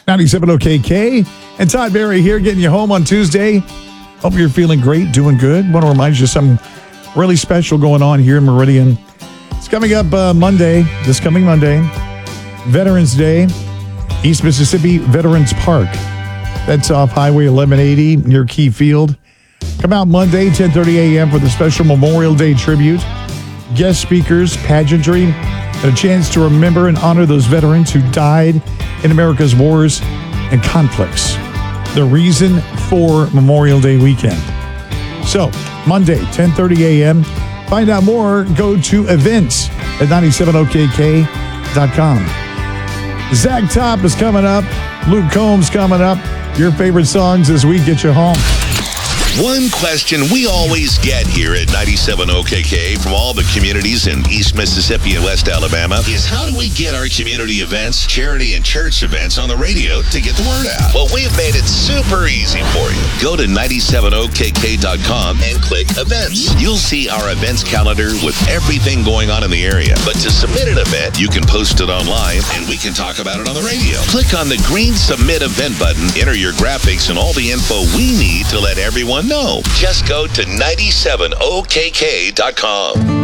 97 OKK. And Todd Barry here, getting you home on Tuesday. Hope you're feeling great, doing good. Want to remind you of something really special going on here in Meridian. It's coming up this coming Monday, Veterans Day, East Mississippi Veterans Park. That's off Highway 1180 near Key Field. Come out Monday, 10:30 a.m. for the special Memorial Day tribute. Guest speakers, pageantry, and a chance to remember and honor those veterans who died in America's wars and conflicts. The reason for Memorial Day weekend. So, Monday, 10:30 a.m. Find out more, go to events at 97okk.com. Zach Top is coming up. Luke Combs coming up. Your favorite songs as we get you home. One question we always get here at 97 OKK from all the communities in East Mississippi and West Alabama is how do we get our community events, charity, and church events on the radio to get the word out? Well, we've made it super easy for you. Go to 97okk.com and click events. You'll see our events calendar with everything going on in the area. But to submit an event, you can post it online and we can talk about it on the radio. Click on the green submit event button, enter your graphics and all the info we need to let everyone know. Just go to 97okk.com.